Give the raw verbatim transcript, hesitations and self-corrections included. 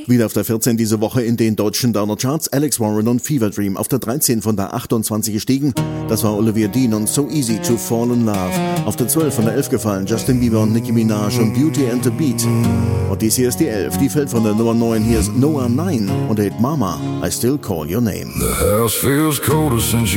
Wieder auf der vierzehn diese Woche in den deutschen Downer-Charts. Alex Warren und Fever Dream auf der dreizehn von der achtundzwanzig gestiegen. Das war Olivia Dean und So Easy to Fall in Love. Auf der zwölf von der elf gefallen Justin Bieber und Nicki Minaj und Beauty and the Beat. Und dies hier ist die elf, die fällt von der Nummer neun. Hier ist Noah nine und der Hit Mama, I Still Call Your Name. The house feels colder since